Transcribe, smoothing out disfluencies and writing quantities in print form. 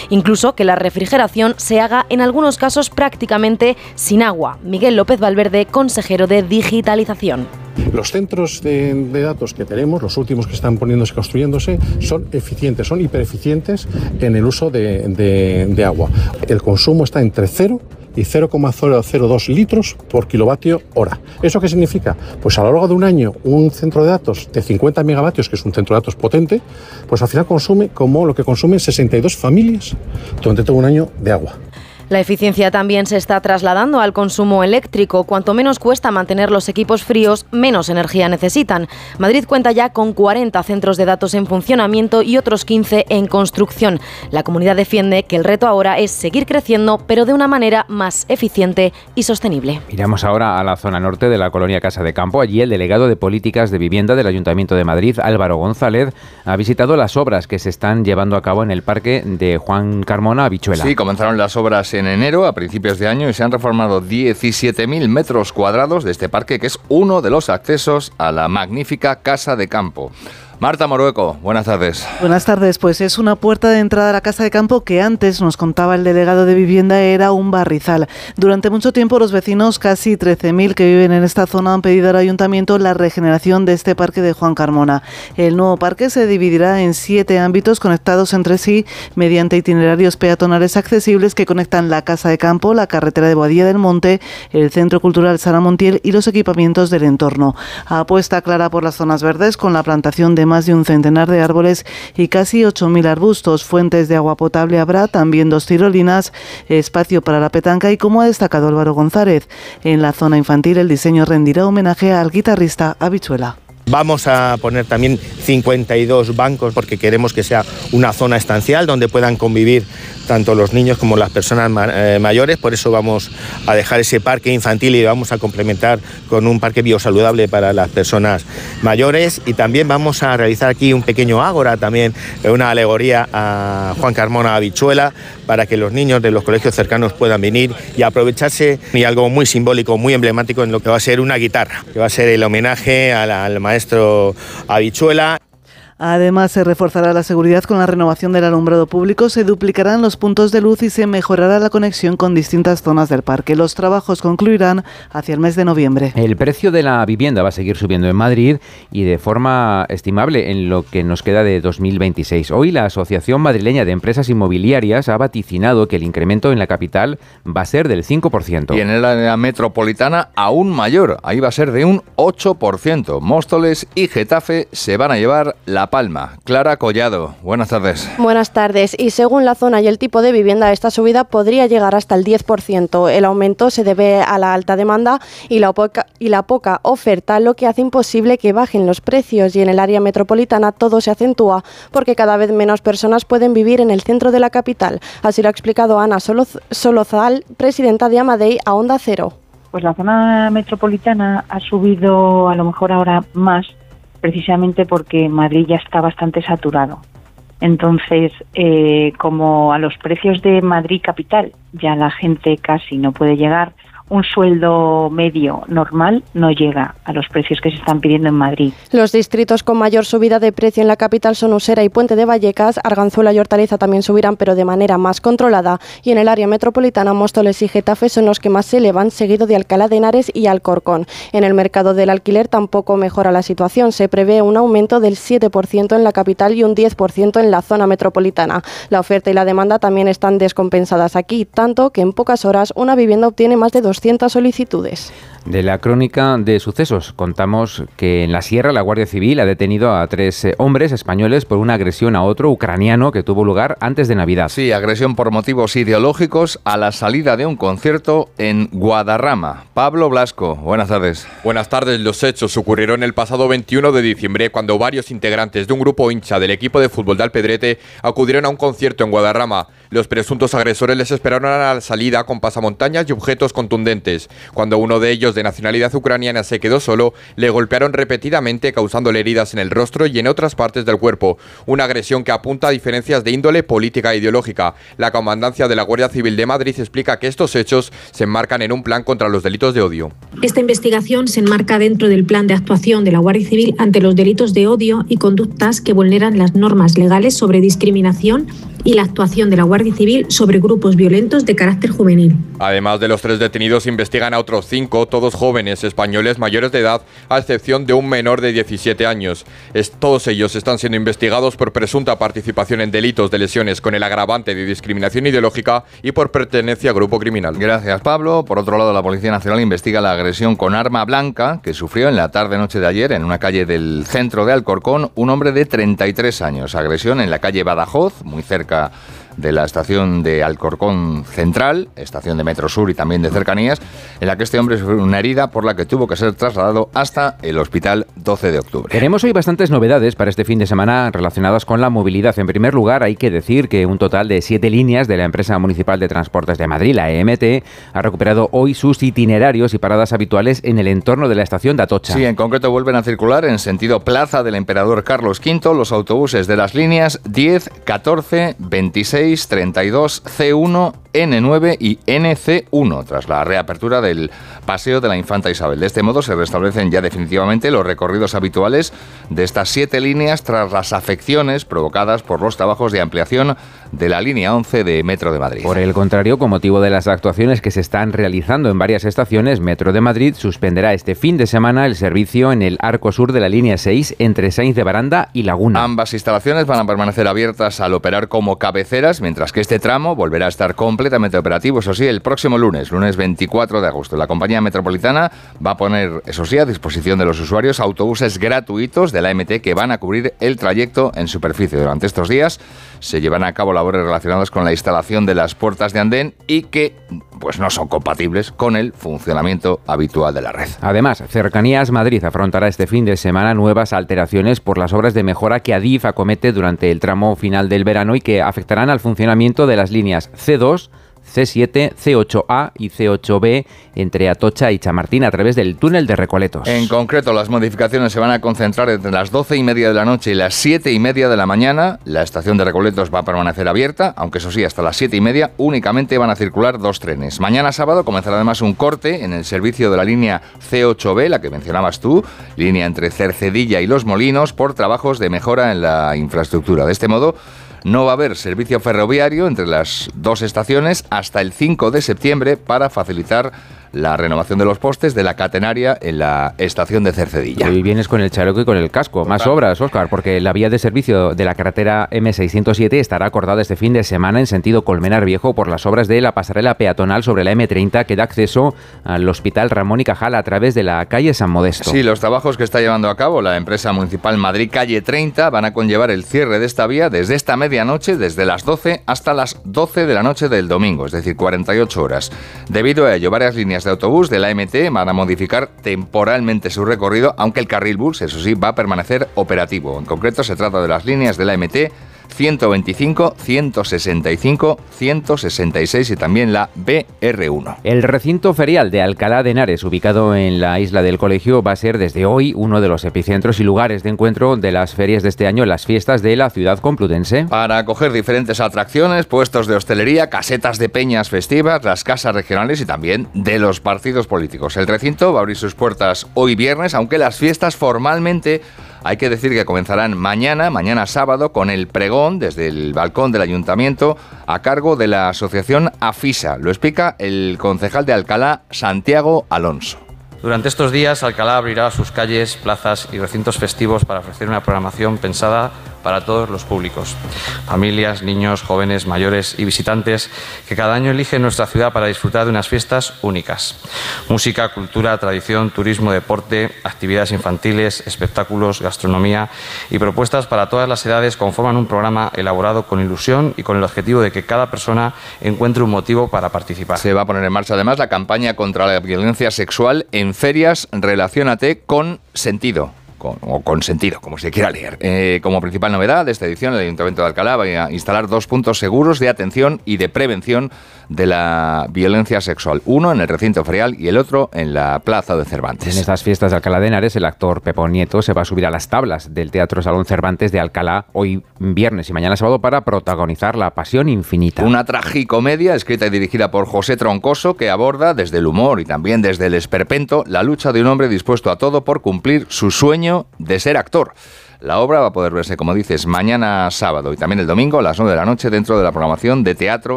Incluso que la refrigeración se haga en algunos casos prácticamente sin agua. Miguel López Valverde, consejero de Digitalización. Los centros de datos que tenemos, los últimos que están construyéndose, son eficientes, son hipereficientes en el uso de agua. El consumo está entre 0 y 0,002 litros por kilovatio hora. ¿Eso qué significa? Pues a lo largo de un año, un centro de datos de 50 megavatios, que es un centro de datos potente, pues al final consume como lo que consumen 62 familias durante todo un año de agua. La eficiencia también se está trasladando al consumo eléctrico. Cuanto menos cuesta mantener los equipos fríos, menos energía necesitan. Madrid cuenta ya con 40 centros de datos en funcionamiento y otros 15 en construcción. La comunidad defiende que el reto ahora es seguir creciendo, pero de una manera más eficiente y sostenible. Miramos ahora a la zona norte de la colonia Casa de Campo. Allí el delegado de Políticas de Vivienda del Ayuntamiento de Madrid, Álvaro González, ha visitado las obras que se están llevando a cabo en el parque de Juan Carmona Habichuela. Sí, comenzaron las obras en enero, a principios de año, y se han reformado 17.000 metros cuadrados de este parque, que es uno de los accesos a la magnífica Casa de Campo. Marta Morueco, buenas tardes. Buenas tardes, pues es una puerta de entrada a la Casa de Campo que antes, nos contaba el delegado de Vivienda, era un barrizal. Durante mucho tiempo los vecinos, casi 13.000 que viven en esta zona, han pedido al ayuntamiento la regeneración de este parque de Juan Carmona. El nuevo parque se dividirá en 7 ámbitos conectados entre sí mediante itinerarios peatonales accesibles que conectan la Casa de Campo, la carretera de Boadilla del Monte, el Centro Cultural Sara Montiel y los equipamientos del entorno. Apuesta clara por las zonas verdes con la plantación de más de un centenar de árboles y casi 8.000 arbustos. Fuentes de agua potable habrá, también 2 tirolinas, espacio para la petanca y, como ha destacado Álvaro González, en la zona infantil el diseño rendirá homenaje al guitarrista Habichuela. Vamos a poner también 52 bancos porque queremos que sea una zona estancial donde puedan convivir tanto los niños como las personas mayores. Por eso vamos a dejar ese parque infantil y vamos a complementar con un parque biosaludable para las personas mayores. Y también vamos a realizar aquí un pequeño ágora, también una alegoría a Juan Carmona Habichuela, para que los niños de los colegios cercanos puedan venir y aprovecharse, y algo muy simbólico, muy emblemático, en lo que va a ser una guitarra, que va a ser el homenaje al maestro Habichuela. Además, se reforzará la seguridad con la renovación del alumbrado público, se duplicarán los puntos de luz y se mejorará la conexión con distintas zonas del parque. Los trabajos concluirán hacia el mes de noviembre. El precio de la vivienda va a seguir subiendo en Madrid y de forma estimable en lo que nos queda de 2026. Hoy la Asociación Madrileña de Empresas Inmobiliarias ha vaticinado que el incremento en la capital va a ser del 5%. Y en el área metropolitana aún mayor, ahí va a ser de un 8%. Móstoles y Getafe se van a llevar la Palma. Clara Collado, buenas tardes. Buenas tardes. Y según la zona y el tipo de vivienda, esta subida podría llegar hasta el 10%. El aumento se debe a la alta demanda y la poca oferta, lo que hace imposible que bajen los precios. Y en el área metropolitana todo se acentúa porque cada vez menos personas pueden vivir en el centro de la capital. Así lo ha explicado Ana Solozal, presidenta de Amadei, a Onda Cero. Pues la zona metropolitana ha subido a lo mejor ahora más, precisamente porque Madrid ya está bastante saturado. Entonces, como a los precios de Madrid capital ya la gente casi no puede llegar, un sueldo medio normal no llega a los precios que se están pidiendo en Madrid. Los distritos con mayor subida de precio en la capital son Usera y Puente de Vallecas. Arganzuela y Hortaleza también subirán, pero de manera más controlada. Y en el área metropolitana, Móstoles y Getafe son los que más se elevan, seguido de Alcalá de Henares y Alcorcón. En el mercado del alquiler tampoco mejora la situación. Se prevé un aumento del 7% en la capital y un 10% en la zona metropolitana. La oferta y la demanda también están descompensadas aquí, tanto que en pocas horas una vivienda obtiene más de 200 solicitudes. De la crónica de sucesos contamos que en la Sierra la Guardia Civil ha detenido a 3 hombres españoles por una agresión a otro ucraniano que tuvo lugar antes de Navidad. Sí, agresión por motivos ideológicos a la salida de un concierto en Guadarrama. Pablo Blasco, buenas tardes. Buenas tardes. Los hechos ocurrieron el pasado 21 de diciembre cuando varios integrantes de un grupo hincha del equipo de fútbol de Alpedrete acudieron a un concierto en Guadarrama. Los presuntos agresores les esperaron a la salida con pasamontañas y objetos contundentes. Cuando uno de ellos, de nacionalidad ucraniana, se quedó solo, le golpearon repetidamente, causándole heridas en el rostro y en otras partes del cuerpo. Una agresión que apunta a diferencias de índole política e ideológica. La Comandancia de la Guardia Civil de Madrid explica que estos hechos se enmarcan en un plan contra los delitos de odio. Esta investigación se enmarca dentro del plan de actuación de la Guardia Civil ante los delitos de odio y conductas que vulneran las normas legales sobre discriminación y la actuación de la Guardia Civil sobre grupos violentos de carácter juvenil. Además de los 3 detenidos, investigan a otros 5, todos jóvenes españoles mayores de edad, a excepción de un menor de 17 años. Todos ellos están siendo investigados por presunta participación en delitos de lesiones con el agravante de discriminación ideológica y por pertenencia a grupo criminal. Gracias, Pablo. Por otro lado, la Policía Nacional investiga la agresión con arma blanca que sufrió en la tarde-noche de ayer en una calle del centro de Alcorcón un hombre de 33 años. Agresión en la calle Badajoz, muy cerca de la estación de Alcorcón Central, estación de Metro Sur y también de cercanías, en la que este hombre sufrió una herida por la que tuvo que ser trasladado hasta el hospital 12 de octubre. Tenemos hoy bastantes novedades para este fin de semana relacionadas con la movilidad. En primer lugar, hay que decir que un total de 7 líneas de la empresa municipal de transportes de Madrid, la EMT, ha recuperado hoy sus itinerarios y paradas habituales en el entorno de la estación de Atocha. Sí, en concreto vuelven a circular en sentido Plaza del Emperador Carlos V los autobuses de las líneas 10, 14, 26, 32, C1, N9 y NC1 tras la reapertura del Paseo de la Infanta Isabel. De este modo se restablecen ya definitivamente los recorridos habituales de estas 7 líneas tras las afecciones provocadas por los trabajos de ampliación de la línea 11 de Metro de Madrid. Por el contrario, con motivo de las actuaciones que se están realizando en varias estaciones, Metro de Madrid suspenderá este fin de semana el servicio en el arco sur de la línea 6 entre Sainz de Baranda y Laguna. Ambas instalaciones van a permanecer abiertas al operar como cabeceras, mientras que este tramo volverá a estar completamente operativo, eso sí, el próximo lunes 24 de agosto. La compañía metropolitana va a poner, eso sí, a disposición de los usuarios autobuses gratuitos de la MT que van a cubrir el trayecto en superficie. Durante estos días se llevan a cabo labores relacionadas con la instalación de las puertas de andén y que pues no son compatibles con el funcionamiento habitual de la red. Además, Cercanías Madrid afrontará este fin de semana nuevas alteraciones por las obras de mejora que Adif acomete durante el tramo final del verano y que afectarán al funcionamiento de las líneas C2, C7, C8A y C8B entre Atocha y Chamartín a través del túnel de Recoletos. En concreto, las modificaciones se van a concentrar entre las 12:30 de la noche y las 7:30 de la mañana. La estación de Recoletos va a permanecer abierta, aunque eso sí, hasta las 7:30 únicamente van a circular 2 trenes. Mañana sábado comenzará además un corte en el servicio de la línea C8B, la que mencionabas tú, línea entre Cercedilla y Los Molinos, por trabajos de mejora en la infraestructura. De este modo, no va a haber servicio ferroviario entre las 2 estaciones hasta el 5 de septiembre para facilitar la renovación de los postes de la catenaria en la estación de Cercedilla. Hoy vienes con el chaleco y con el casco. Más obras, Óscar, porque la vía de servicio de la carretera M607 estará acordada este fin de semana en sentido Colmenar Viejo por las obras de la pasarela peatonal sobre la M30 que da acceso al Hospital Ramón y Cajal a través de la calle San Modesto. Sí, los trabajos que está llevando a cabo la empresa municipal Madrid Calle 30 van a conllevar el cierre de esta vía desde esta medianoche, desde las 12 hasta las 12 de la noche del domingo, es decir, 48 horas. Debido a ello, varias líneas de autobús de la MT van a modificar temporalmente su recorrido, aunque el carril bus, eso sí, va a permanecer operativo. En concreto, se trata de las líneas de la MT 125, 165, 166 y también la BR1. El recinto ferial de Alcalá de Henares, ubicado en la isla del Colegio, va a ser desde hoy uno de los epicentros y lugares de encuentro de las ferias de este año, las fiestas de la ciudad complutense. Para acoger diferentes atracciones, puestos de hostelería, casetas de peñas festivas, las casas regionales y también de los partidos políticos. El recinto va a abrir sus puertas hoy viernes, aunque las fiestas formalmente hay que decir que comenzarán mañana sábado, con el pregón desde el balcón del ayuntamiento a cargo de la asociación AFISA. Lo explica el concejal de Alcalá, Santiago Alonso. Durante estos días, Alcalá abrirá sus calles, plazas y recintos festivos para ofrecer una programación pensada para todos los públicos, familias, niños, jóvenes, mayores y visitantes que cada año eligen nuestra ciudad para disfrutar de unas fiestas únicas. Música, cultura, tradición, turismo, deporte, actividades infantiles, espectáculos, gastronomía y propuestas para todas las edades conforman un programa elaborado con ilusión y con el objetivo de que cada persona encuentre un motivo para participar. Se va a poner en marcha además la campaña contra la violencia sexual en ferias. Relaciónate con sentido. Con sentido, como se quiera leer. Como principal novedad de esta edición, el Ayuntamiento de Alcalá va a instalar 2 puntos seguros de atención y de prevención de la violencia sexual. Uno en el recinto ferial y el otro en la Plaza de Cervantes. En estas fiestas de Alcalá de Henares, el actor Pepo Nieto se va a subir a las tablas del Teatro Salón Cervantes de Alcalá hoy viernes y mañana sábado para protagonizar La Pasión Infinita. Una tragicomedia escrita y dirigida por José Troncoso que aborda desde el humor y también desde el esperpento la lucha de un hombre dispuesto a todo por cumplir su sueño sueño de ser actor. La obra va a poder verse, como dices, mañana sábado y también el domingo a las 9 de la noche dentro de la programación de teatro